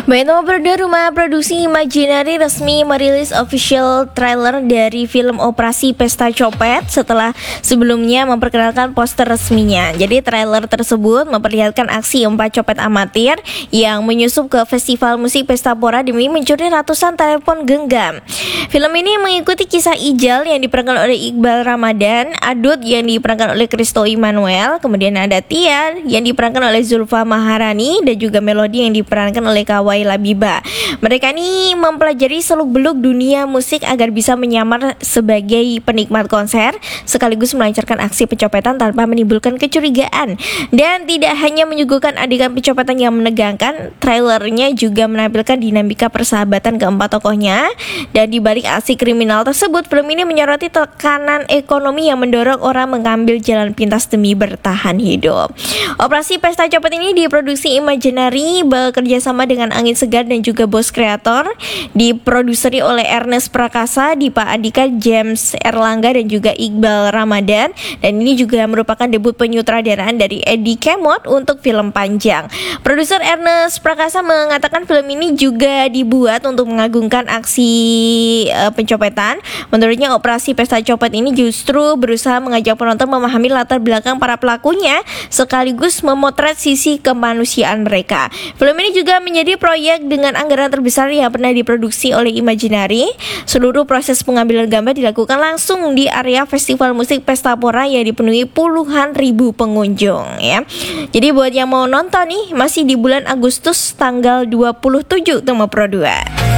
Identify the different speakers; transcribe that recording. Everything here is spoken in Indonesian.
Speaker 1: Baik, nomor berdua, Rumah Produksi Imaginary resmi merilis official trailer dari film Operasi Pesta Copet setelah sebelumnya memperkenalkan poster resminya. Jadi trailer tersebut memperlihatkan aksi 4 copet amatir yang menyusup ke festival musik Pesta Pora demi mencuri ratusan telepon genggam. Film ini mengikuti kisah Ijal yang diperankan oleh Iqbal Ramadan, Adut yang diperankan oleh Christo Immanuel, kemudian ada Tia yang diperankan oleh Zulfa Maharani, dan juga Melody yang diperankan oleh Kawai Labiba. Mereka ini mempelajari seluk-beluk dunia musik agar bisa menyamar sebagai penikmat konser sekaligus melancarkan aksi pencopetan tanpa menimbulkan kecurigaan. Dan tidak hanya menyuguhkan adegan pencopetan yang menegangkan, trailernya juga menampilkan dinamika persahabatan keempat tokohnya. Dan di balik aksi kriminal tersebut, film ini menyoroti tekanan ekonomi yang mendorong orang mengambil jalan pintas demi bertahan hidup. Operasi Pesta Copet ini diproduksi Imaginary bekerja sama dengan Angin Segar dan juga Bos Kreator, diproduseri oleh Ernest Prakasa, Dipa Andika, James Erlangga dan juga Iqbal Ramadan. Dan ini juga merupakan debut penyutradaraan dari Eddie Kemot untuk film panjang. Produser Ernest Prakasa mengatakan film ini juga dibuat untuk mengagungkan aksi pencopetan. Menurutnya operasi Pesta Copet ini justru berusaha mengajak penonton memahami latar belakang para pelakunya sekaligus memotret sisi kemanusiaan mereka. Film ini juga menjadi proyek dengan anggaran terbesar yang pernah diproduksi oleh Imaginary. Seluruh proses pengambilan gambar dilakukan langsung di area festival musik Pesta Pora yang dipenuhi puluhan ribu pengunjung ya. Jadi buat yang mau nonton nih, masih di bulan Agustus tanggal 27 Nomor Pro 2.